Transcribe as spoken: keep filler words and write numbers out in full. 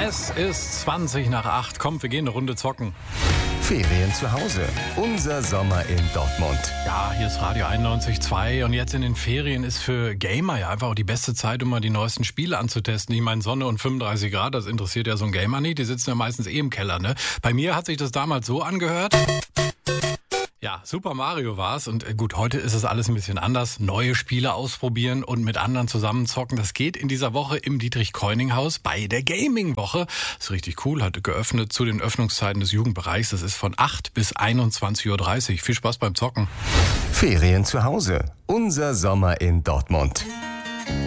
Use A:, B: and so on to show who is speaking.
A: Es ist zwanzig nach acht. Kommt, wir gehen eine Runde zocken.
B: Ferien zu Hause. Unser Sommer in Dortmund.
A: Ja, hier ist Radio einundneunzig Komma zwei und jetzt in den Ferien ist für Gamer ja einfach auch die beste Zeit, um mal die neuesten Spiele anzutesten. Ich meine, Sonne und fünfunddreißig Grad, das interessiert ja so ein Gamer nicht. Die sitzen ja meistens eh im Keller, ne? Bei mir hat sich das damals so angehört. Ja, Super Mario war's und gut, heute ist es alles ein bisschen anders. Neue Spiele ausprobieren und mit anderen zusammen zocken. Das geht in dieser Woche im Dietrich-Keuning-Haus bei der Gaming-Woche. Das ist richtig cool, hat geöffnet zu den Öffnungszeiten des Jugendbereichs. Das ist von acht bis einundzwanzig Uhr dreißig. Viel Spaß beim Zocken.
B: Ferien zu Hause. Unser Sommer in Dortmund.